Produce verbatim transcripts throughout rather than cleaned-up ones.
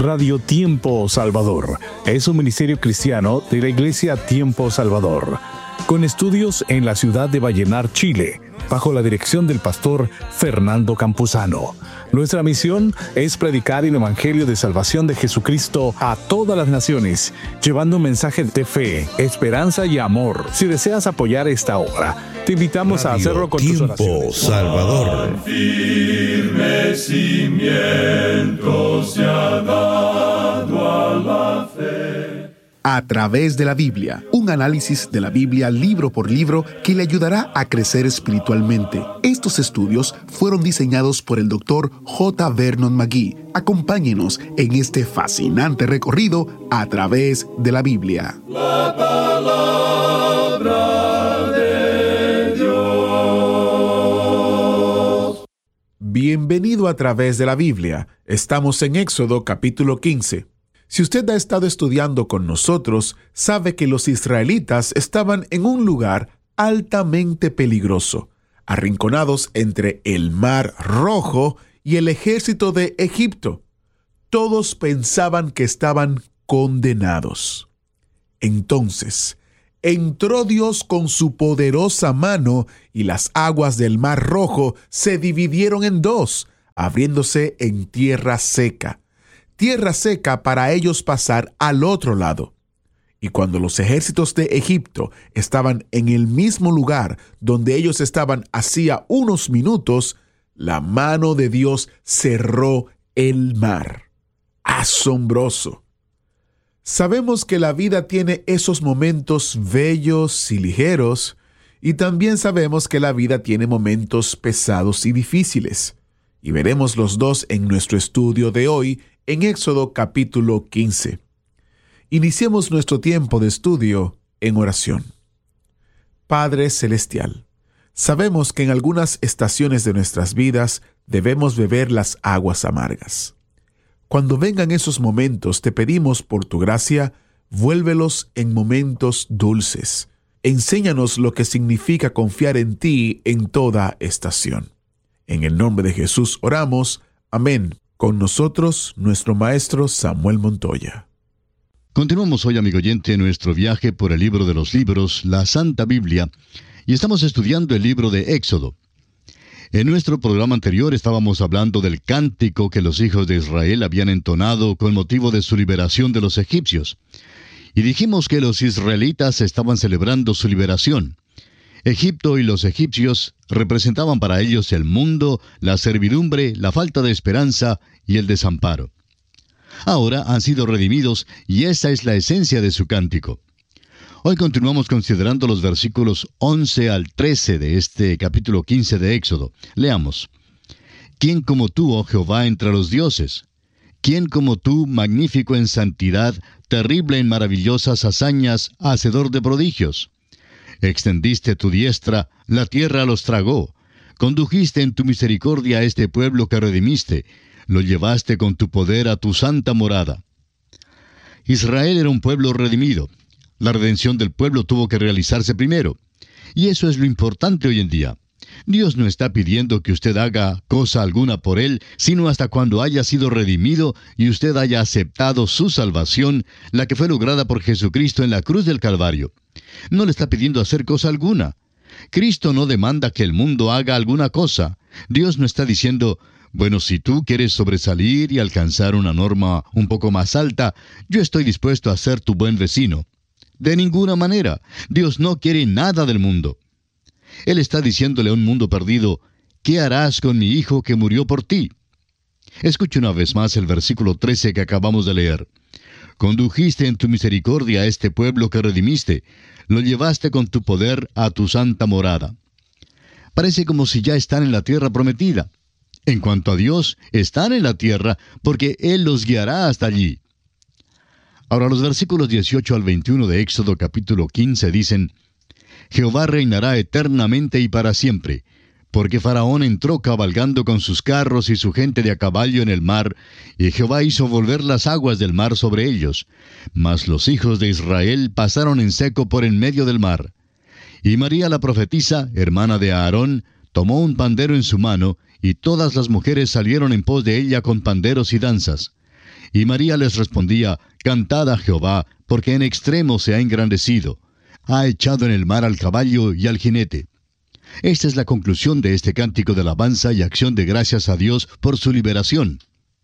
Radio Tiempo Salvador. Es un ministerio cristiano de la Iglesia Tiempo Salvador, con estudios en la ciudad de Vallenar, Chile, bajo la dirección del pastor Fernando Campuzano. Nuestra misión es predicar el Evangelio de salvación de Jesucristo a todas las naciones, llevando un mensaje de fe, esperanza y amor. Si deseas apoyar esta obra, te invitamos Radio a hacerlo con Tiempo tus oraciones. Salvador. Firme cimiento se ha dado a la fe. A través de la Biblia, un análisis de la Biblia libro por libro que le ayudará a crecer espiritualmente. Estos estudios fueron diseñados por el doctor J. Vernon McGee. Acompáñenos en este fascinante recorrido a través de la Biblia. La palabra de Dios. Bienvenido a través de la Biblia. Estamos en Éxodo capítulo quince. Si usted ha estado estudiando con nosotros, sabe que los israelitas estaban en un lugar altamente peligroso, arrinconados entre el Mar Rojo y el ejército de Egipto. Todos pensaban que estaban condenados. Entonces, entró Dios con su poderosa mano y las aguas del Mar Rojo se dividieron en dos, abriéndose en tierra seca. Tierra seca para ellos pasar al otro lado. Y cuando los ejércitos de Egipto estaban en el mismo lugar donde ellos estaban hacía unos minutos, la mano de Dios cerró el mar. ¡Asombroso! Sabemos que la vida tiene esos momentos bellos y ligeros, y también sabemos que la vida tiene momentos pesados y difíciles. Y veremos los dos en nuestro estudio de hoy, en Éxodo capítulo quince. Iniciemos nuestro tiempo de estudio en oración. Padre Celestial, sabemos que en algunas estaciones de nuestras vidas debemos beber las aguas amargas. Cuando vengan esos momentos, te pedimos por tu gracia, vuélvelos en momentos dulces. Enséñanos lo que significa confiar en ti en toda estación. En el nombre de Jesús oramos. Amén. Con nosotros, nuestro maestro Samuel Montoya. Continuamos hoy, amigo oyente, nuestro viaje por el libro de los libros, la Santa Biblia, y estamos estudiando el libro de Éxodo. En nuestro programa anterior estábamos hablando del cántico que los hijos de Israel habían entonado con motivo de su liberación de los egipcios. Y dijimos que los israelitas estaban celebrando su liberación. Egipto y los egipcios representaban para ellos el mundo, la servidumbre, la falta de esperanza y el desamparo. Ahora han sido redimidos y esa es la esencia de su cántico. Hoy continuamos considerando los versículos once al trece de este capítulo quince de Éxodo. Leamos. ¿Quién como tú, oh Jehová, entre los dioses? ¿Quién como tú, magnífico en santidad, terrible en maravillosas hazañas, hacedor de prodigios? Extendiste tu diestra, la tierra los tragó. Condujiste en tu misericordia a este pueblo que redimiste. Lo llevaste con tu poder a tu santa morada. Israel era un pueblo redimido. La redención del pueblo tuvo que realizarse primero. Y eso es lo importante hoy en día. Dios no está pidiendo que usted haga cosa alguna por Él, sino hasta cuando haya sido redimido y usted haya aceptado su salvación, la que fue lograda por Jesucristo en la cruz del Calvario. No le está pidiendo hacer cosa alguna. Cristo no demanda que el mundo haga alguna cosa. Dios no está diciendo, bueno, si tú quieres sobresalir y alcanzar una norma un poco más alta, yo estoy dispuesto a ser tu buen vecino. De ninguna manera. Dios no quiere nada del mundo. Él está diciéndole a un mundo perdido, ¿qué harás con mi hijo que murió por ti? Escuche una vez más el versículo trece que acabamos de leer. Condujiste en tu misericordia a este pueblo que redimiste, lo llevaste con tu poder a tu santa morada. Parece como si ya están en la tierra prometida. En cuanto a Dios, están en la tierra porque Él los guiará hasta allí. Ahora los versículos dieciocho al veintiuno de Éxodo capítulo quince dicen, Jehová reinará eternamente y para siempre, porque Faraón entró cabalgando con sus carros y su gente de a caballo en el mar, y Jehová hizo volver las aguas del mar sobre ellos. Mas los hijos de Israel pasaron en seco por en medio del mar. Y María la profetisa, hermana de Aarón, tomó un pandero en su mano, y todas las mujeres salieron en pos de ella con panderos y danzas. Y María les respondía, «Cantad a Jehová, porque en extremo se ha engrandecido. Ha echado en el mar al caballo y al jinete». Esta es la conclusión de este cántico de alabanza y acción de gracias a Dios por su liberación.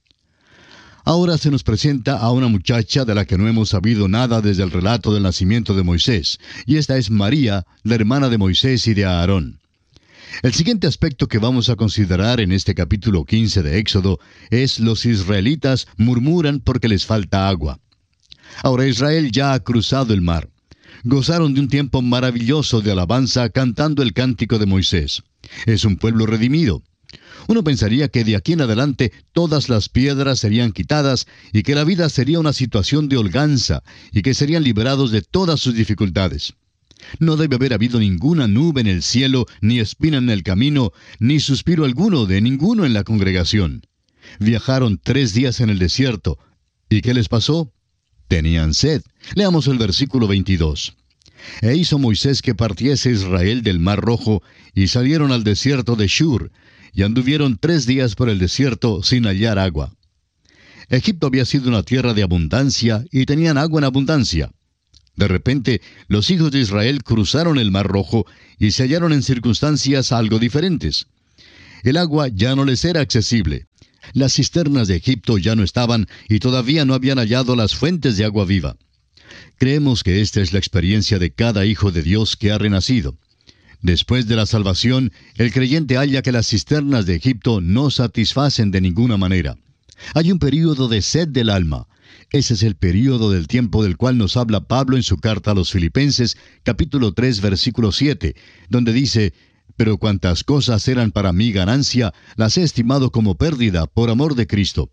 Ahora se nos presenta a una muchacha de la que no hemos sabido nada desde el relato del nacimiento de Moisés, y esta es María, la hermana de Moisés y de Aarón. El siguiente aspecto que vamos a considerar en este capítulo quince de Éxodo es los israelitas murmuran porque les falta agua. Ahora Israel ya ha cruzado el mar. Gozaron de un tiempo maravilloso de alabanza cantando el cántico de Moisés. Es un pueblo redimido. Uno pensaría que de aquí en adelante todas las piedras serían quitadas y que la vida sería una situación de holganza y que serían liberados de todas sus dificultades. No debe haber habido ninguna nube en el cielo, ni espina en el camino, ni suspiro alguno de ninguno en la congregación. Viajaron tres días en el desierto. ¿Y qué les pasó? Tenían sed. Leamos el versículo veintidós. E hizo Moisés que partiese Israel del mar Rojo, y salieron al desierto de Shur, y anduvieron tres días por el desierto sin hallar agua. Egipto había sido una tierra de abundancia, y tenían agua en abundancia. De repente, los hijos de Israel cruzaron el mar Rojo, y se hallaron en circunstancias algo diferentes. El agua ya no les era accesible. Las cisternas de Egipto ya no estaban y todavía no habían hallado las fuentes de agua viva. Creemos que esta es la experiencia de cada hijo de Dios que ha renacido. Después de la salvación, el creyente halla que las cisternas de Egipto no satisfacen de ninguna manera. Hay un período de sed del alma. Ese es el período del tiempo del cual nos habla Pablo en su carta a los Filipenses, capítulo tres, versículo siete, donde dice: «Pero cuantas cosas eran para mí ganancia, las he estimado como pérdida por amor de Cristo».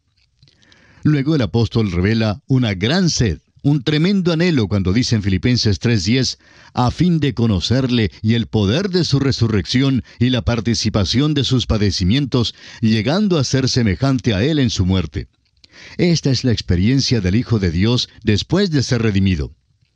Luego el apóstol revela una gran sed, un tremendo anhelo cuando dice en Filipenses tres diez, «a fin de conocerle y el poder de su resurrección y la participación de sus padecimientos, llegando a ser semejante a él en su muerte». Esta es la experiencia del Hijo de Dios después de ser redimido.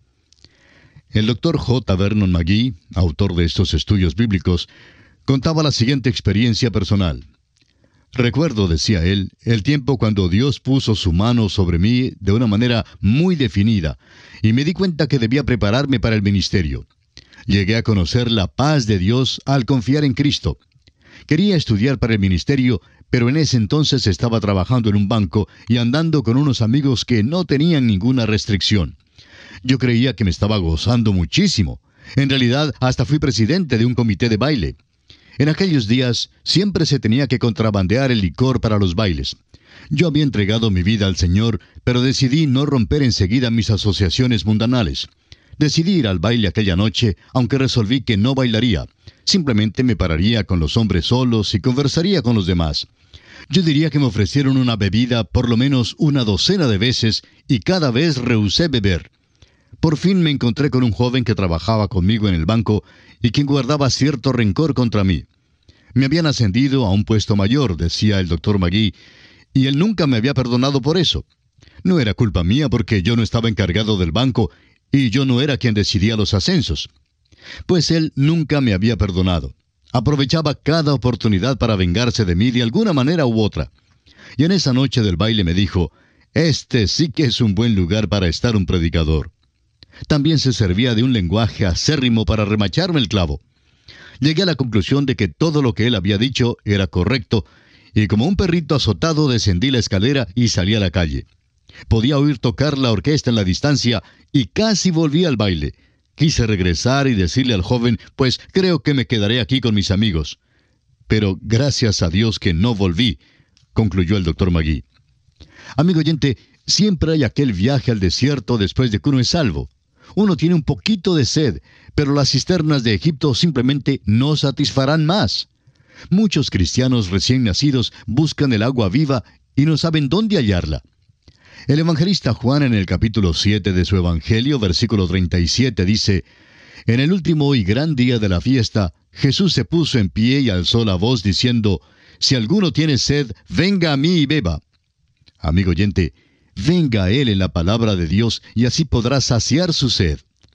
El doctor J. Vernon McGee, autor de estos estudios bíblicos, contaba la siguiente experiencia personal. «Recuerdo», decía él, «el tiempo cuando Dios puso su mano sobre mí de una manera muy definida, y me di cuenta que debía prepararme para el ministerio. Llegué a conocer la paz de Dios al confiar en Cristo. Quería estudiar para el ministerio, pero en ese entonces estaba trabajando en un banco y andando con unos amigos que no tenían ninguna restricción. Yo creía que me estaba gozando muchísimo. En realidad, hasta fui presidente de un comité de baile. En aquellos días, siempre se tenía que contrabandear el licor para los bailes. Yo había entregado mi vida al Señor, pero decidí no romper enseguida mis asociaciones mundanales. Decidí ir al baile aquella noche, aunque resolví que no bailaría. Simplemente me pararía con los hombres solos y conversaría con los demás. Yo diría que me ofrecieron una bebida por lo menos una docena de veces y cada vez rehusé beber. Por fin me encontré con un joven que trabajaba conmigo en el banco y quien guardaba cierto rencor contra mí. Me habían ascendido a un puesto mayor, decía el doctor McGee, y él nunca me había perdonado por eso. No era culpa mía porque yo no estaba encargado del banco y yo no era quien decidía los ascensos. Pues él nunca me había perdonado. Aprovechaba cada oportunidad para vengarse de mí de alguna manera u otra. Y en esa noche del baile me dijo: «Este sí que es un buen lugar para estar un predicador». También se servía de un lenguaje acérrimo para remacharme el clavo. Llegué a la conclusión de que todo lo que él había dicho era correcto, y como un perrito azotado descendí la escalera y salí a la calle. Podía oír tocar la orquesta en la distancia y casi volví al baile. Quise regresar y decirle al joven, pues creo que me quedaré aquí con mis amigos. Pero gracias a Dios que no volví, concluyó el doctor McGee. Amigo oyente, siempre hay aquel viaje al desierto después de que uno es salvo. Uno tiene un poquito de sed, pero las cisternas de Egipto simplemente no satisfarán más. Muchos cristianos recién nacidos buscan el agua viva y no saben dónde hallarla. El evangelista Juan en el capítulo siete de su Evangelio, versículo treinta y siete, dice: «En el último y gran día de la fiesta, Jesús se puso en pie y alzó la voz diciendo: Si alguno tiene sed, venga a mí y beba». Amigo oyente, venga a Él en la palabra de Dios y así podrá saciar su sed.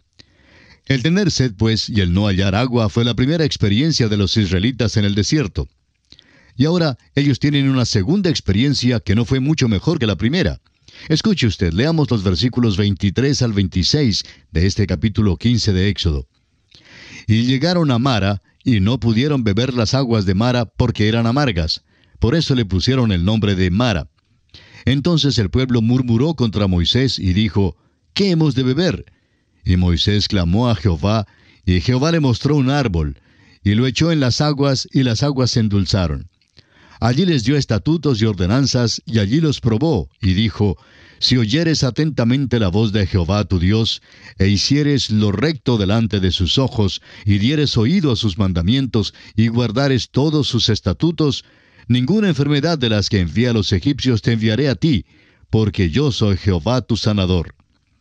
El tener sed, pues, y el no hallar agua fue la primera experiencia de los israelitas en el desierto. Y ahora ellos tienen una segunda experiencia que no fue mucho mejor que la primera. Escuche usted, leamos los versículos veintitrés al veintiséis de este capítulo quince de Éxodo. Y llegaron a Mara, y no pudieron beber las aguas de Mara porque eran amargas. Por eso le pusieron el nombre de Mara. Entonces el pueblo murmuró contra Moisés y dijo, ¿qué hemos de beber? Y Moisés clamó a Jehová, y Jehová le mostró un árbol, y lo echó en las aguas, y las aguas se endulzaron. Allí les dio estatutos y ordenanzas, y allí los probó, y dijo, si oyeres atentamente la voz de Jehová tu Dios, e hicieres lo recto delante de sus ojos, y dieres oído a sus mandamientos, y guardares todos sus estatutos, ninguna enfermedad de las que envié a los egipcios te enviaré a ti, porque yo soy Jehová tu sanador.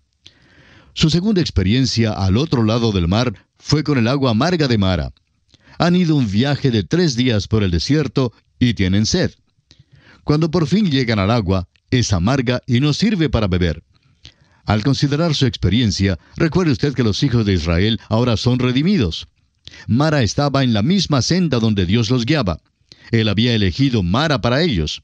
Su segunda experiencia al otro lado del mar fue con el agua amarga de Mara. Han ido un viaje de tres días por el desierto y tienen sed. Cuando por fin llegan al agua, es amarga y no sirve para beber. Al considerar su experiencia, recuerde usted que los hijos de Israel ahora son redimidos. Mara estaba en la misma senda donde Dios los guiaba. Él había elegido Mara para ellos.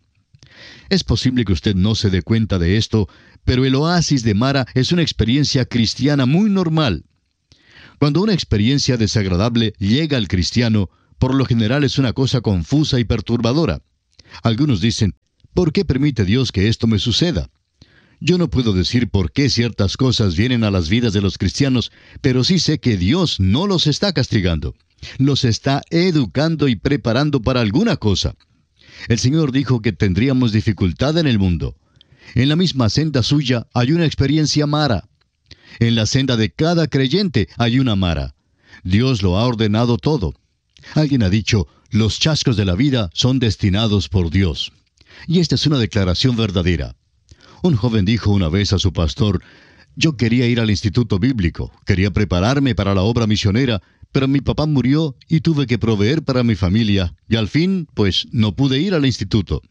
Es posible que usted no se dé cuenta de esto, pero el oasis de Mara es una experiencia cristiana muy normal. Cuando una experiencia desagradable llega al cristiano, por lo general es una cosa confusa y perturbadora. Algunos dicen, ¿por qué permite Dios que esto me suceda? Yo no puedo decir por qué ciertas cosas vienen a las vidas de los cristianos, pero sí sé que Dios no los está castigando. Los está educando y preparando para alguna cosa. El Señor dijo que tendríamos dificultad en el mundo. En la misma senda suya hay una experiencia Mara. En la senda de cada creyente hay una Mara. Dios lo ha ordenado todo. Alguien ha dicho, los chascos de la vida son destinados por Dios. Y esta es una declaración verdadera. Un joven dijo una vez a su pastor, yo quería ir al instituto bíblico, quería prepararme para la obra misionera, pero mi papá murió y tuve que proveer para mi familia, y al fin, pues, no pude ir al instituto.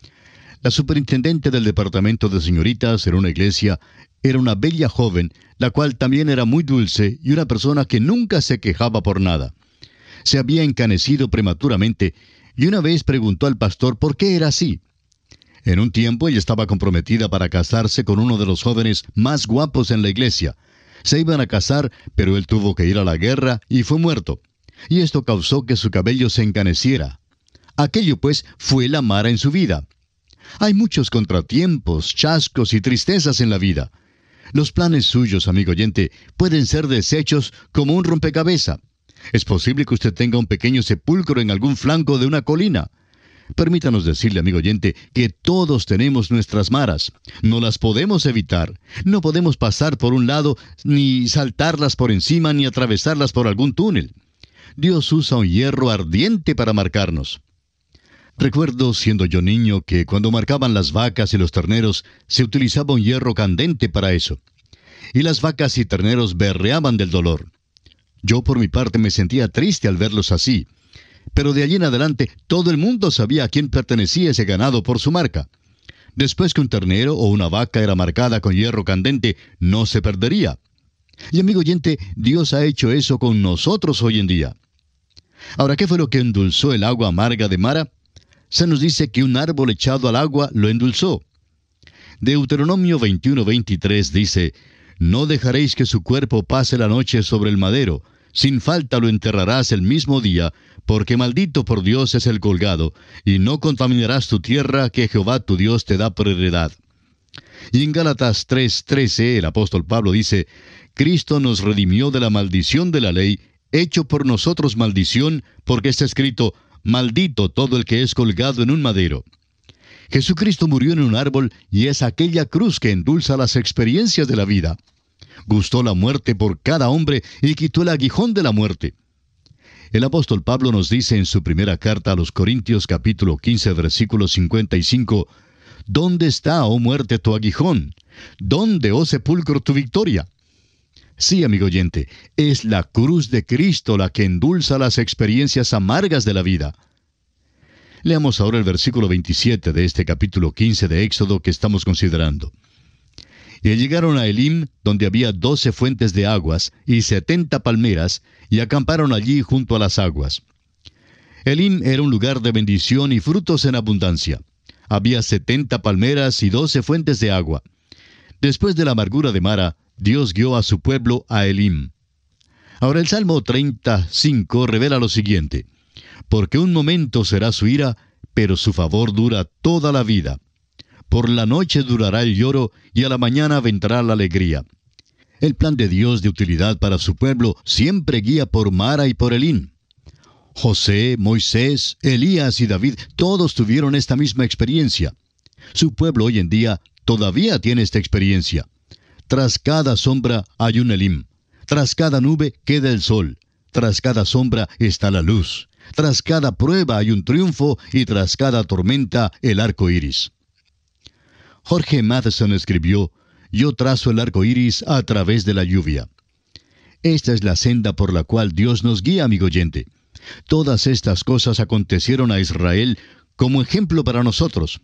La superintendente del departamento de señoritas en una iglesia era una bella joven, la cual también era muy dulce y una persona que nunca se quejaba por nada. Se había encanecido prematuramente y una vez preguntó al pastor por qué era así. En un tiempo ella estaba comprometida para casarse con uno de los jóvenes más guapos en la iglesia. Se iban a casar, pero él tuvo que ir a la guerra y fue muerto. Y esto causó que su cabello se encaneciera. Aquello, pues, fue la Mara en su vida. Hay muchos contratiempos, chascos y tristezas en la vida. Los planes suyos, amigo oyente, pueden ser deshechos como un rompecabezas. Es posible que usted tenga un pequeño sepulcro en algún flanco de una colina. Permítanos decirle, amigo oyente, que todos tenemos nuestras maras. No las podemos evitar. No podemos pasar por un lado, ni saltarlas por encima, ni atravesarlas por algún túnel. Dios usa un hierro ardiente para marcarnos. Recuerdo, siendo yo niño, que cuando marcaban las vacas y los terneros, se utilizaba un hierro candente para eso. Y las vacas y terneros berreaban del dolor. Yo, por mi parte, me sentía triste al verlos así. Pero de allí en adelante, todo el mundo sabía a quién pertenecía ese ganado por su marca. Después que un ternero o una vaca era marcada con hierro candente, no se perdería. Y amigo oyente, Dios ha hecho eso con nosotros hoy en día. Ahora, ¿qué fue lo que endulzó el agua amarga de Mara? Se nos dice que un árbol echado al agua lo endulzó. Deuteronomio veintiuno veintitrés dice, no dejaréis que su cuerpo pase la noche sobre el madero, sin falta lo enterrarás el mismo día, porque maldito por Dios es el colgado, y no contaminarás tu tierra que Jehová tu Dios te da por heredad. Y en Gálatas tres trece el apóstol Pablo dice, Cristo nos redimió de la maldición de la ley, hecho por nosotros maldición, porque está escrito, maldito todo el que es colgado en un madero. Jesucristo murió en un árbol y es aquella cruz que endulza las experiencias de la vida. Gustó la muerte por cada hombre y quitó el aguijón de la muerte. El apóstol Pablo nos dice en su primera carta a los Corintios capítulo quince versículo cincuenta y cinco, ¿dónde está, oh muerte, tu aguijón? ¿Dónde, oh sepulcro, tu victoria? Sí, amigo oyente, es la cruz de Cristo la que endulza las experiencias amargas de la vida. Leamos ahora el versículo veintisiete de este capítulo quince de Éxodo que estamos considerando. Y llegaron a Elim, donde había doce fuentes de aguas y setenta palmeras, y acamparon allí junto a las aguas. Elim era un lugar de bendición y frutos en abundancia. Había setenta palmeras y doce fuentes de agua. Después de la amargura de Mara, Dios guió a su pueblo a Elim. Ahora el Salmo treinta y cinco revela lo siguiente: porque un momento será su ira, pero su favor dura toda la vida. Por la noche durará el lloro, y a la mañana vendrá la alegría. El plan de Dios de utilidad para su pueblo siempre guía por Mara y por Elim. José, Moisés, Elías y David, todos tuvieron esta misma experiencia. Su pueblo hoy en día todavía tiene esta experiencia. Tras cada sombra hay un Elim. Tras cada nube queda el sol. Tras cada sombra está la luz. Tras cada prueba hay un triunfo, y tras cada tormenta el arco iris. Jorge Matheson escribió: yo trazo el arco iris a través de la lluvia. Esta es la senda por la cual Dios nos guía, amigo oyente. Todas estas cosas acontecieron a Israel como ejemplo para nosotros.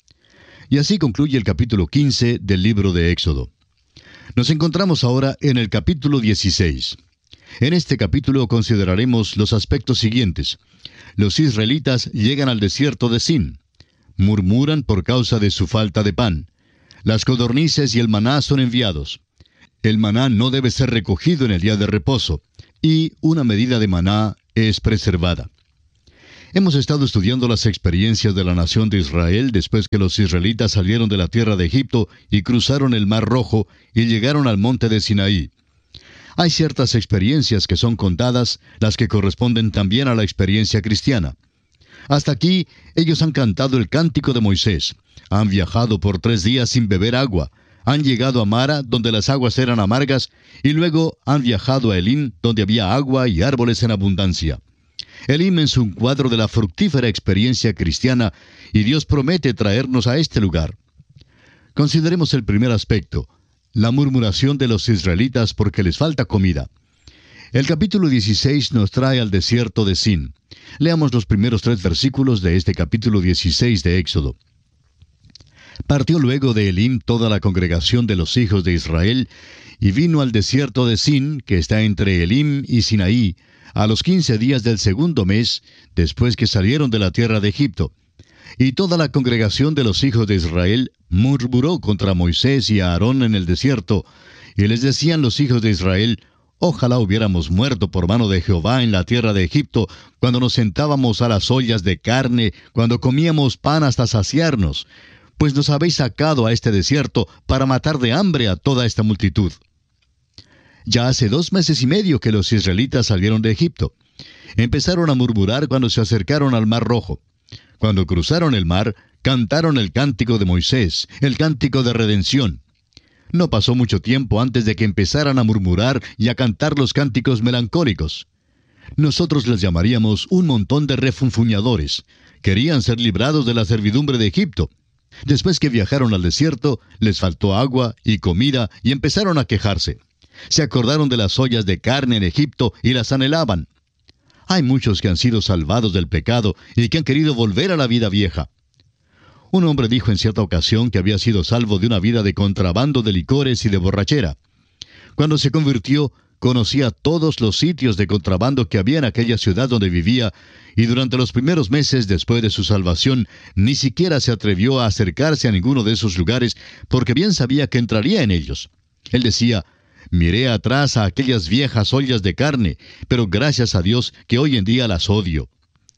Y así concluye el capítulo quince del libro de Éxodo. Nos encontramos ahora en el capítulo dieciséis. En este capítulo consideraremos los aspectos siguientes. Los israelitas llegan al desierto de Sin. Murmuran por causa de su falta de pan. Las codornices y el maná son enviados. El maná no debe ser recogido en el día de reposo, y una medida de maná es preservada. Hemos estado estudiando las experiencias de la nación de Israel después que los israelitas salieron de la tierra de Egipto y cruzaron el Mar Rojo y llegaron al monte de Sinaí. Hay ciertas experiencias que son contadas, las que corresponden también a la experiencia cristiana. Hasta aquí, ellos han cantado el cántico de Moisés, han viajado por tres días sin beber agua, han llegado a Mara, donde las aguas eran amargas, y luego han viajado a Elim, donde había agua y árboles en abundancia. Elim es un cuadro de la fructífera experiencia cristiana, y Dios promete traernos a este lugar. Consideremos el primer aspecto: la murmuración de los israelitas porque les falta comida. El capítulo dieciséis nos trae al desierto de Sin. Leamos los primeros tres versículos de este capítulo dieciséis de Éxodo. Partió luego de Elim toda la congregación de los hijos de Israel, y vino al desierto de Sin, que está entre Elim y Sinaí, a los quince días del segundo mes, después que salieron de la tierra de Egipto. Y toda la congregación de los hijos de Israel murmuró contra Moisés y a Aarón en el desierto, y les decían los hijos de Israel: ojalá hubiéramos muerto por mano de Jehová en la tierra de Egipto, cuando nos sentábamos a las ollas de carne, cuando comíamos pan hasta saciarnos, pues nos habéis sacado a este desierto para matar de hambre a toda esta multitud. Ya hace dos meses y medio que los israelitas salieron de Egipto. Empezaron a murmurar cuando se acercaron al Mar Rojo. Cuando cruzaron el mar, cantaron el cántico de Moisés, el cántico de redención. No pasó mucho tiempo antes de que empezaran a murmurar y a cantar los cánticos melancólicos. Nosotros les llamaríamos un montón de refunfuñadores. Querían ser librados de la servidumbre de Egipto. Después que viajaron al desierto, les faltó agua y comida y empezaron a quejarse. Se acordaron de las ollas de carne en Egipto y las anhelaban. Hay muchos que han sido salvados del pecado y que han querido volver a la vida vieja. Un hombre dijo en cierta ocasión que había sido salvo de una vida de contrabando de licores y de borrachera. Cuando se convirtió, conocía todos los sitios de contrabando que había en aquella ciudad donde vivía, y durante los primeros meses después de su salvación ni siquiera se atrevió a acercarse a ninguno de esos lugares porque bien sabía que entraría en ellos. Él decía: miré atrás a aquellas viejas ollas de carne, pero gracias a Dios que hoy en día las odio.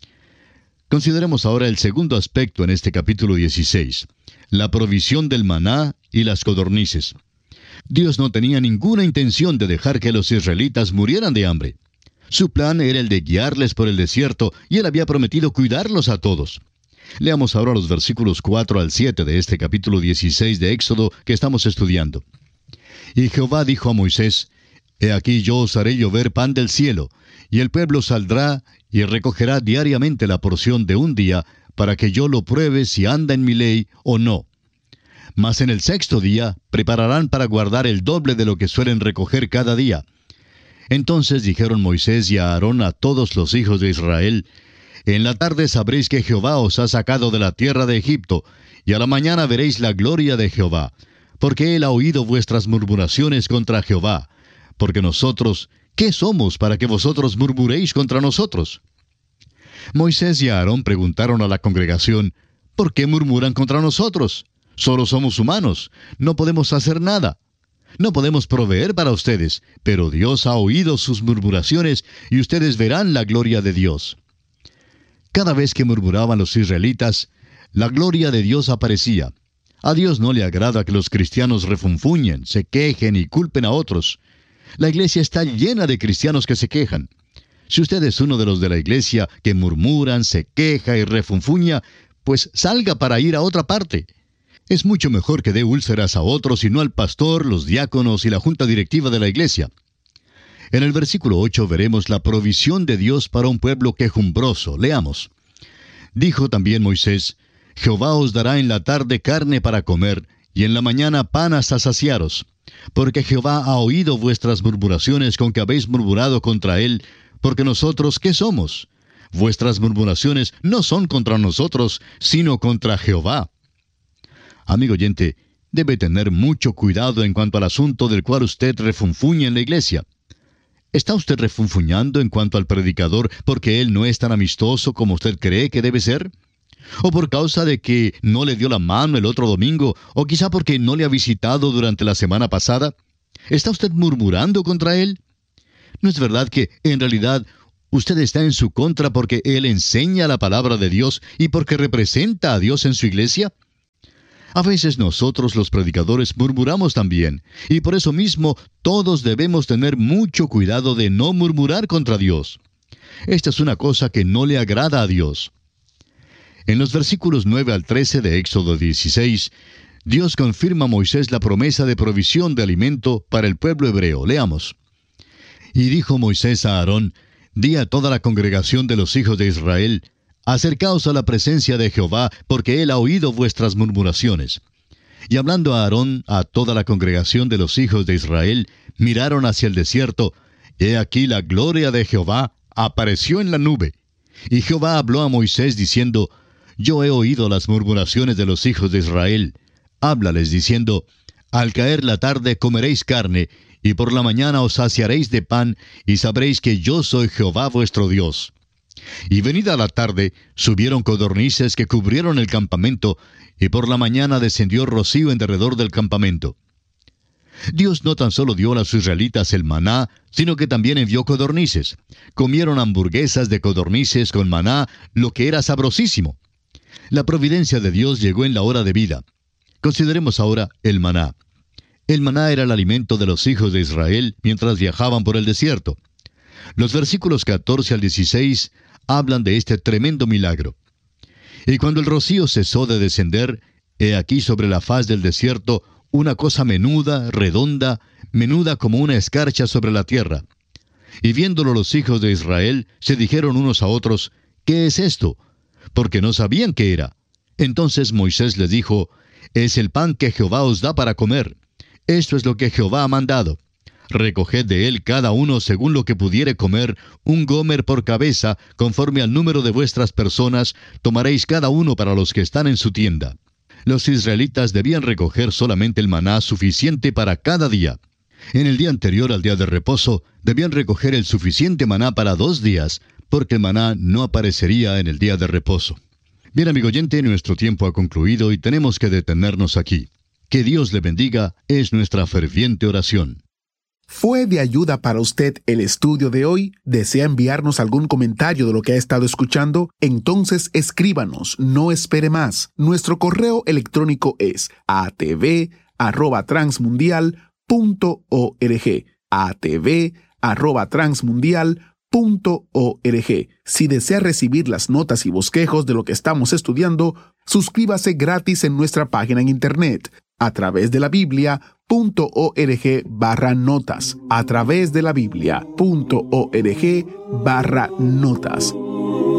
Consideremos ahora el segundo aspecto en este capítulo dieciséis, la provisión del maná y las codornices. Dios no tenía ninguna intención de dejar que los israelitas murieran de hambre. Su plan era el de guiarles por el desierto, y Él había prometido cuidarlos a todos. Leamos ahora los versículos cuatro al siete de este capítulo dieciséis de Éxodo que estamos estudiando. Y Jehová dijo a Moisés: He aquí yo os haré llover pan del cielo, y el pueblo saldrá y recogerá diariamente la porción de un día, para que yo lo pruebe si anda en mi ley o no. Mas en el sexto día prepararán para guardar el doble de lo que suelen recoger cada día. Entonces dijeron Moisés y Aarón a todos los hijos de Israel: En la tarde sabréis que Jehová os ha sacado de la tierra de Egipto, y a la mañana veréis la gloria de Jehová, porque Él ha oído vuestras murmuraciones contra Jehová. Porque nosotros, ¿qué somos para que vosotros murmuréis contra nosotros? Moisés y Aarón preguntaron a la congregación: ¿Por qué murmuran contra nosotros? Solo somos humanos, no podemos hacer nada. No podemos proveer para ustedes, pero Dios ha oído sus murmuraciones y ustedes verán la gloria de Dios. Cada vez que murmuraban los israelitas, la gloria de Dios aparecía. A Dios no le agrada que los cristianos refunfuñen, se quejen y culpen a otros. La iglesia está llena de cristianos que se quejan. Si usted es uno de los de la iglesia que murmuran, se queja y refunfuña, pues salga para ir a otra parte. Es mucho mejor que dé úlceras a otros y no al pastor, los diáconos y la junta directiva de la iglesia. En el versículo ocho veremos la provisión de Dios para un pueblo quejumbroso. Leamos. Dijo también Moisés: Jehová os dará en la tarde carne para comer, y en la mañana pan hasta saciaros. Porque Jehová ha oído vuestras murmuraciones con que habéis murmurado contra él, porque nosotros, ¿qué somos? Vuestras murmuraciones no son contra nosotros, sino contra Jehová. Amigo oyente, debe tener mucho cuidado en cuanto al asunto del cual usted refunfuña en la iglesia. ¿Está usted refunfuñando en cuanto al predicador porque él no es tan amistoso como usted cree que debe ser? ¿O por causa de que no le dio la mano el otro domingo? ¿O quizá porque no le ha visitado durante la semana pasada? ¿Está usted murmurando contra él? ¿No es verdad que, en realidad, usted está en su contra porque él enseña la palabra de Dios y porque representa a Dios en su iglesia? A veces nosotros los predicadores murmuramos también, y por eso mismo todos debemos tener mucho cuidado de no murmurar contra Dios. Esta es una cosa que no le agrada a Dios. En los versículos nueve al trece de Éxodo dieciséis, Dios confirma a Moisés la promesa de provisión de alimento para el pueblo hebreo. Leamos. Y dijo Moisés a Aarón: Di a toda la congregación de los hijos de Israel: Acercaos a la presencia de Jehová, porque él ha oído vuestras murmuraciones. Y hablando a Aarón a toda la congregación de los hijos de Israel, miraron hacia el desierto. He aquí la gloria de Jehová apareció en la nube. Y Jehová habló a Moisés diciendo: Yo he oído las murmuraciones de los hijos de Israel. Háblales diciendo: Al caer la tarde comeréis carne, y por la mañana os saciaréis de pan, y sabréis que yo soy Jehová vuestro Dios. Y venida la tarde, subieron codornices que cubrieron el campamento, y por la mañana descendió rocío en derredor del campamento. Dios no tan solo dio a los israelitas el maná, sino que también envió codornices. Comieron hamburguesas de codornices con maná, lo que era sabrosísimo. La providencia de Dios llegó en la hora de vida. Consideremos ahora el maná. El maná era el alimento de los hijos de Israel mientras viajaban por el desierto. Los versículos catorce al dieciséis hablan de este tremendo milagro. Y cuando el rocío cesó de descender, he aquí sobre la faz del desierto una cosa menuda, redonda, menuda como una escarcha sobre la tierra. Y viéndolo los hijos de Israel, se dijeron unos a otros: ¿Qué es esto? Porque no sabían qué era. Entonces Moisés les dijo: Es el pan que Jehová os da para comer. Esto es lo que Jehová ha mandado. Recoged de él cada uno según lo que pudiere comer, un gomer por cabeza, conforme al número de vuestras personas, tomaréis cada uno para los que están en su tienda. Los israelitas debían recoger solamente el maná suficiente para cada día. En el día anterior al día de reposo, debían recoger el suficiente maná para dos días, porque el maná no aparecería en el día de reposo. Bien, amigo oyente, nuestro tiempo ha concluido y tenemos que detenernos aquí. Que Dios le bendiga es nuestra ferviente oración. ¿Fue de ayuda para usted el estudio de hoy? ¿Desea enviarnos algún comentario de lo que ha estado escuchando? Entonces escríbanos, no espere más. Nuestro correo electrónico es a t v arroba transmundial punto org. a t v arroba transmundial punto org. Si desea recibir las notas y bosquejos de lo que estamos estudiando, suscríbase gratis en nuestra página en internet a través de la Biblia punto org barra notas, a través de la Biblia punto org barra notas.